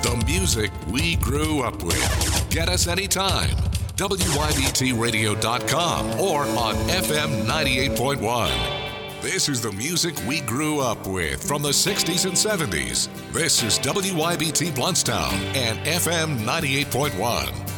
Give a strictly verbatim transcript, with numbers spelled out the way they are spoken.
The music we grew up with. Get us anytime. W Y B T radio dot com or on F M ninety-eight point one. This is the music we grew up with from the sixties and seventies. This is W Y B T Bluntstown and F M ninety-eight point one.